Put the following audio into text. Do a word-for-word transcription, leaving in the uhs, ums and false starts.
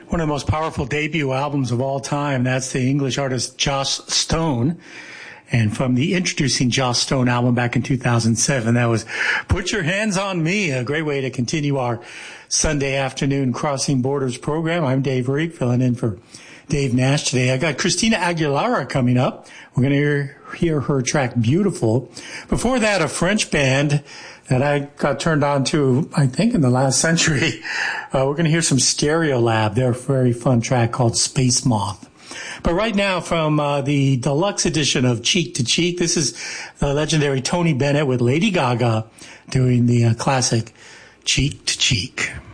one of the most powerful debut albums of all time. That's the English artist Joss Stone. And from the Introducing Joss Stone album back in two thousand seven, that was Put Your Hands on Me, a great way to continue our Sunday afternoon Crossing Borders program. I'm Dave Reek, filling in for Dave Nash today. I got Christina Aguilera coming up. We're going to hear, hear her track Beautiful. Before that, a French band that I got turned on to, I think, in the last century. Uh, we're going to hear some Stereolab, their very fun track called Space Moth. But right now, from uh, the deluxe edition of Cheek to Cheek, this is the legendary Tony Bennett with Lady Gaga doing the uh, classic Cheek to Cheek.